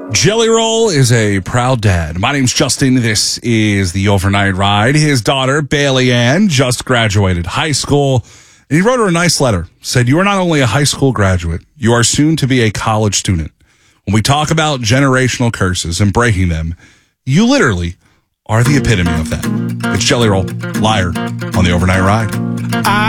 Jelly Roll is a proud dad. My name's Justin. This is the Overnight Ride. His daughter, Bailey Ann, just graduated high school. And he wrote her a nice letter. Said, "You are not only a high school graduate, you are soon to be a college student. When we talk about generational curses and breaking them, you literally are the epitome of that." It's Jelly Roll, Liar, on the Overnight Ride.